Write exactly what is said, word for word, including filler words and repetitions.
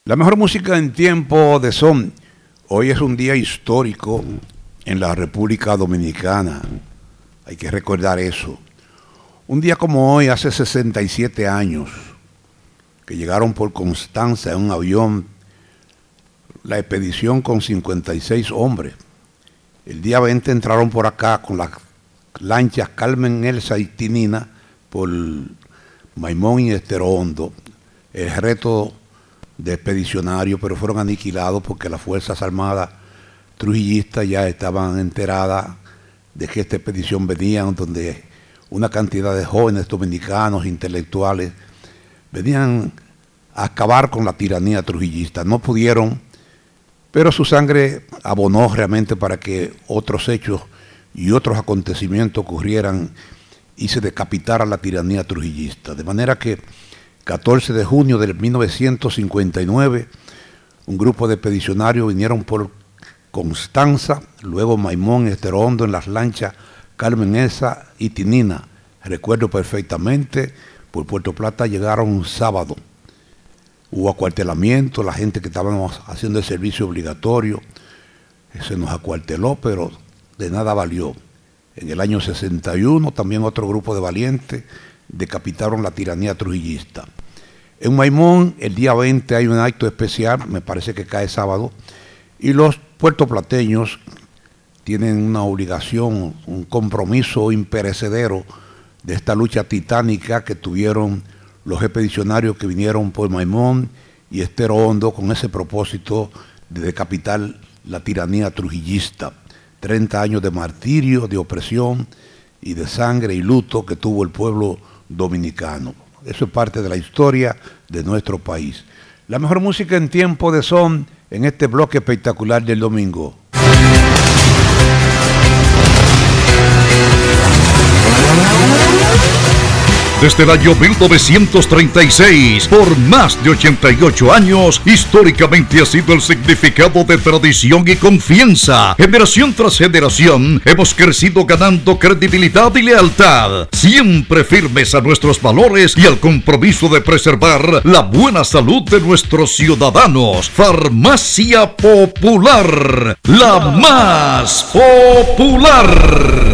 La mejor música en tiempo de son. Hoy es un día histórico en la República Dominicana. Hay que recordar eso. Un día como hoy, hace sesenta y siete años, que llegaron por Constanza en un avión, la expedición con cincuenta y seis hombres. El día veinte entraron por acá con las lanchas Carmen, Elsa y Tinina por Maimón y Estero Hondo. El reto de expedicionarios, pero fueron aniquilados porque las Fuerzas Armadas trujillistas ya estaban enteradas de que esta expedición venía, donde una cantidad de jóvenes dominicanos, intelectuales, venían a acabar con la tiranía trujillista. No pudieron, pero su sangre abonó realmente para que otros hechos y otros acontecimientos ocurrieran y se decapitara la tiranía trujillista. De manera que catorce de junio de mil novecientos cincuenta y nueve, un grupo de expedicionarios vinieron por Constanza, luego Maimón y Estero Hondo en las lanchas Carmen, Elsa y Tinina. Recuerdo perfectamente, por Puerto Plata llegaron un sábado. Hubo acuartelamiento, la gente que estábamos haciendo el servicio obligatorio se nos acuarteló, pero de nada valió. En el año sesenta y uno, también otro grupo de valientes decapitaron la tiranía trujillista. En Maimón, el día veinte hay un acto especial, me parece que cae sábado, y los puertoplateños tienen una obligación, un compromiso imperecedero de esta lucha titánica que tuvieron los expedicionarios que vinieron por Maimón y Estero Hondo con ese propósito de decapitar la tiranía trujillista. treinta años de martirio, de opresión y de sangre y luto que tuvo el pueblo dominicano. Eso es parte de la historia de nuestro país. La mejor música en tiempo de son en este bloque espectacular del domingo. Desde el año mil novecientos treinta y seis, por más de ochenta y ocho años, históricamente ha sido el significado de tradición y confianza. Generación tras generación, hemos crecido ganando credibilidad y lealtad, siempre firmes a nuestros valores y al compromiso de preservar la buena salud de nuestros ciudadanos. Farmacia Popular, la más popular.